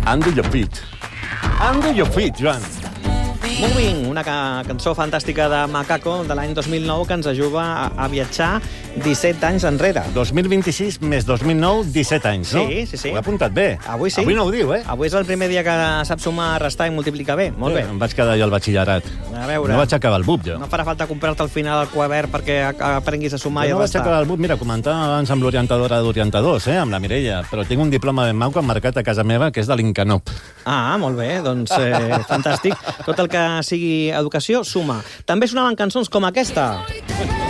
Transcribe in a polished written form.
Under Your Feet. Under Your Feet, Joan. Moving, una cançó fantàstica de Macaco de l'any 2009 que ens ajuda a viatjar 17 anys enrere. 2026 més 2009, 17 anys, no? Sí. Ho he apuntat bé. Avui sí. Avui no ho diu, eh? Avui és el primer dia que sap sumar, restar i multiplicar bé. Molt bé. Em vaig quedar jo al batxillerat. A veure. No vaig acabar el BUP, jo. No farà falta comprar-te al final el quadern perquè aprenguis a sumar i a No vaig restar. acabar el BUP, mira, comentava abans amb l'orientadora d'orientadors, amb la Mireia, però tinc un diploma ben mau que han marcat a casa meva, que és de l'Incanop. Ah, molt bé, doncs fantàstic. Tot el que sigui educació suma. També sonaven cançons com aquesta.